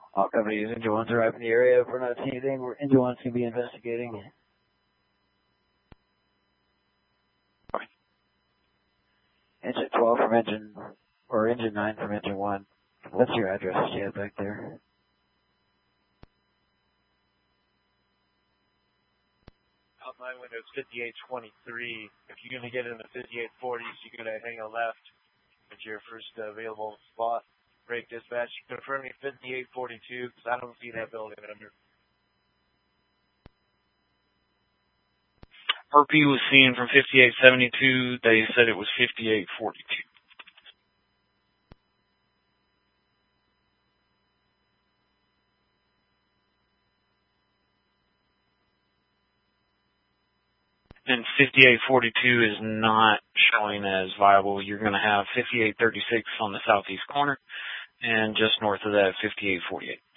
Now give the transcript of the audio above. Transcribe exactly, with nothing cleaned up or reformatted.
All companies, engine ones arrive in the area. If we're not seeing anything, we're engine ones can be investigating. Engine twelve from engine, or engine nine from engine one. What's your address you have back there? Out my window is fifty-eight twenty-three. If you're going to get in the fifty-eight forties, you're going to hang a left at your first uh, available spot. Break dispatch, confirming fifty-eight forty-two, because I don't see that building under. R P was seen from fifty-eight seventy-two. They said it was fifty-eight forty-two. And fifty-eight forty-two is not showing as viable. You're going to have fifty-eight thirty-six on the southeast corner, and just north of that, fifty-eight forty-eight.